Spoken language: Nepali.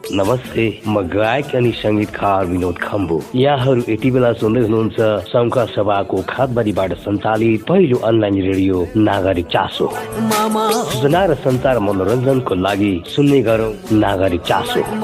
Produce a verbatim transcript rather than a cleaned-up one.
नमस्ते, म गायक अनि संगीतकार विनोद खम्बु। यहाँहरू यति बेला सुन्दै हुनुहुन्छ संघ सभाको खातबारीबाट सञ्चालित पहिलो अनलाइन रेडियो नागरिक चासो। सूचना र सञ्चार मनोरञ्जनको लागि सुन्ने गरौँ नागरिक चासो।